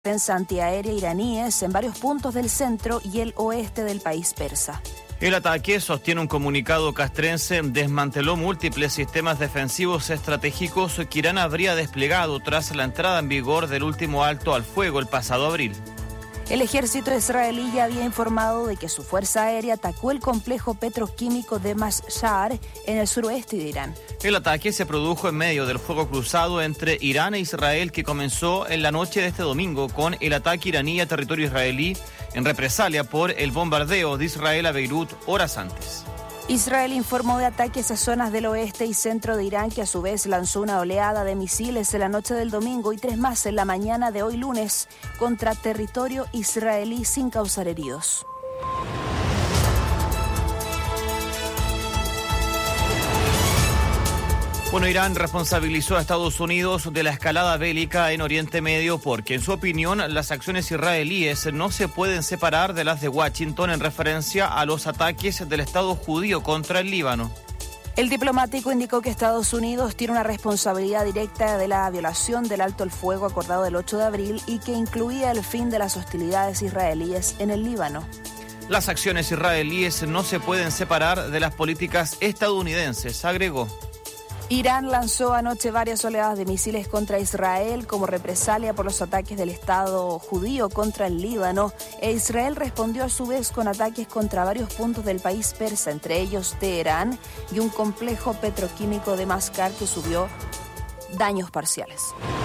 defensa antiaérea iraníes en varios puntos del centro y el oeste del país persa. El ataque, sostiene un comunicado castrense, desmanteló múltiples sistemas defensivos estratégicos que Irán habría desplegado tras la entrada en vigor del último alto al fuego el pasado abril. El ejército israelí ya había informado de que su fuerza aérea atacó el complejo petroquímico de Mashhad en el suroeste de Irán. El ataque se produjo en medio del fuego cruzado entre Irán e Israel que comenzó en la noche de este domingo con el ataque iraní a territorio israelí en represalia por el bombardeo de Israel a Beirut horas antes. Israel informó de ataques a zonas del oeste y centro de Irán, que a su vez lanzó una oleada de misiles en la noche del domingo y 3 más en la mañana de hoy lunes contra territorio israelí sin causar heridos. Bueno, Irán responsabilizó a Estados Unidos de la escalada bélica en Oriente Medio porque, en su opinión, las acciones israelíes no se pueden separar de las de Washington en referencia a los ataques del Estado judío contra el Líbano. El diplomático indicó que Estados Unidos tiene una responsabilidad directa de la violación del alto el fuego acordado el 8 de abril y que incluía el fin de las hostilidades israelíes en el Líbano. Las acciones israelíes no se pueden separar de las políticas estadounidenses, agregó. Irán lanzó anoche varias oleadas de misiles contra Israel como represalia por los ataques del Estado judío contra el Líbano, e Israel respondió a su vez con ataques contra varios puntos del país persa, entre ellos Teherán y un complejo petroquímico de Mascar que sufrió daños parciales.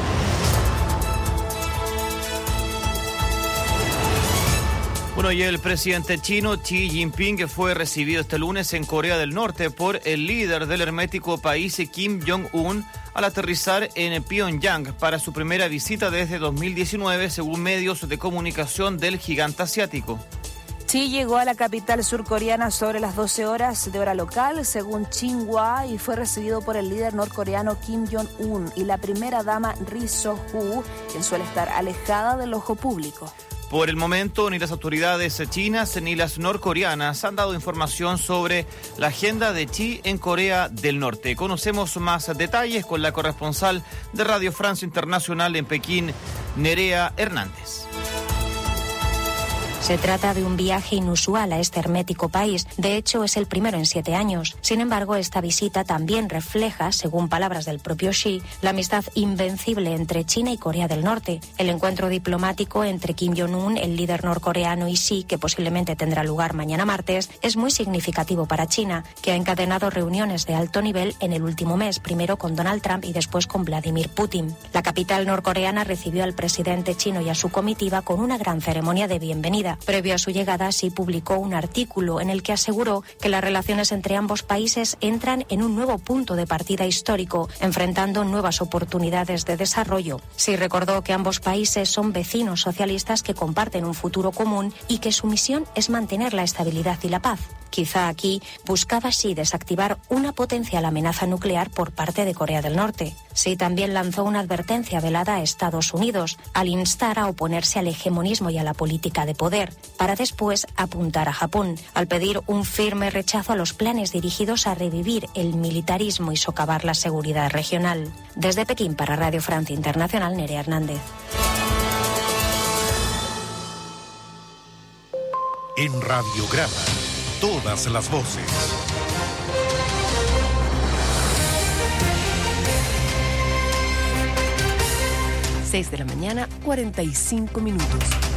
Bueno, y el presidente chino Xi Jinping fue recibido este lunes en Corea del Norte por el líder del hermético país Kim Jong-un al aterrizar en Pyongyang para su primera visita desde 2019, según medios de comunicación del gigante asiático. Xi llegó a la capital surcoreana sobre las 12 horas de hora local, según Xinhua, y fue recibido por el líder norcoreano Kim Jong-un y la primera dama Ri So-ju, quien suele estar alejada del ojo público. Por el momento, ni las autoridades chinas ni las norcoreanas han dado información sobre la agenda de Xi en Corea del Norte. Conocemos más detalles con la corresponsal de Radio Francia Internacional en Pekín, Nerea Hernández. Se trata de un viaje inusual a este hermético país. De hecho, es el primero en 7 años. Sin embargo, esta visita también refleja, según palabras del propio Xi, la amistad invencible entre China y Corea del Norte. El encuentro diplomático entre Kim Jong-un, el líder norcoreano, y Xi, que posiblemente tendrá lugar mañana martes, es muy significativo para China, que ha encadenado reuniones de alto nivel en el último mes, primero con Donald Trump y después con Vladimir Putin. La capital norcoreana recibió al presidente chino y a su comitiva con una gran ceremonia de bienvenida. Previo a su llegada, Xi publicó un artículo en el que aseguró que las relaciones entre ambos países entran en un nuevo punto de partida histórico, enfrentando nuevas oportunidades de desarrollo. Xi recordó que ambos países son vecinos socialistas que comparten un futuro común y que su misión es mantener la estabilidad y la paz. Quizá aquí buscaba Xi desactivar una potencial amenaza nuclear por parte de Corea del Norte. Xi también lanzó una advertencia velada a Estados Unidos al instar a oponerse al hegemonismo y a la política de poder, para después apuntar a Japón, al pedir un firme rechazo a los planes dirigidos a revivir el militarismo y socavar la seguridad regional. Desde Pekín para Radio Francia Internacional, Nerea Hernández. En Radiograma, todas las voces. 6 de la mañana, 45 minutos.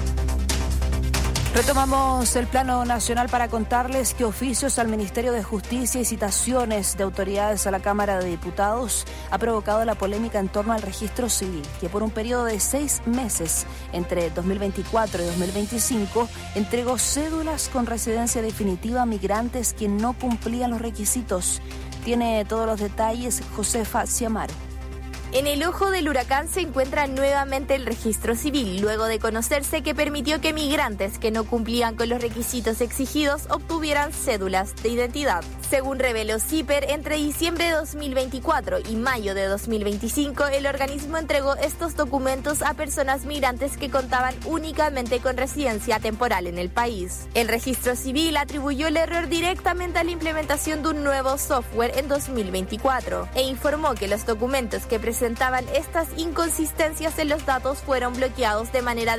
Retomamos el plano nacional para contarles que oficios al Ministerio de Justicia y citaciones de autoridades a la Cámara de Diputados ha provocado la polémica en torno al registro civil, que por un periodo de 6 meses, entre 2024 y 2025, entregó cédulas con residencia definitiva a migrantes que no cumplían los requisitos. Tiene todos los detalles Josefa Ciamaro. En el ojo del huracán se encuentra nuevamente el registro civil, luego de conocerse que permitió que migrantes que no cumplían con los requisitos exigidos obtuvieran cédulas de identidad. Según reveló CIPER, entre diciembre de 2024 y mayo de 2025, el organismo entregó estos documentos a personas migrantes que contaban únicamente con residencia temporal en el país. El registro civil atribuyó el error directamente a la implementación de un nuevo software en 2024 e informó que los documentos que presentaron presentaban estas inconsistencias en los datos fueron bloqueados de manera